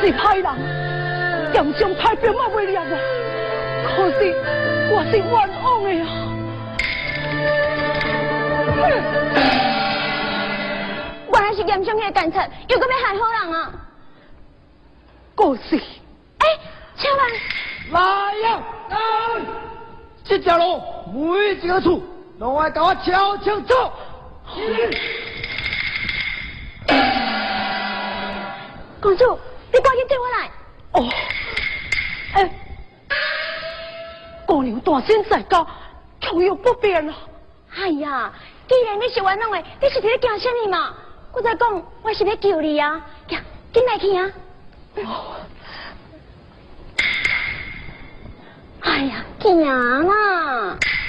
是歹人，严将太兵嘛袂了啊！可是我是冤枉的啊！ 原来是严将的干策，又搁要害好人啊！ 故事， 千万来呀，来！这条路每一个处拢要给我瞧清楚。 公主，你赶紧对我来。 哦，姑娘大身在家，强又不便啊！ 哎呀，既然你是冤枉的，你是伫咧惊什么嘛？我再讲，我是要救你啊！紧来去啊！哎呀，行啦！